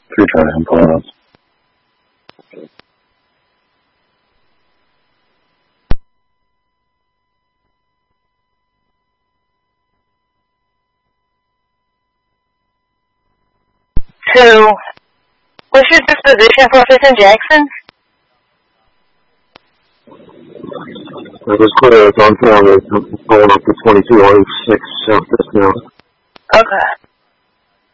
3 pause. So, what's your disposition for Officer Jackson? It was clear it's on camera. It's going up to 2206 South Discount. Okay.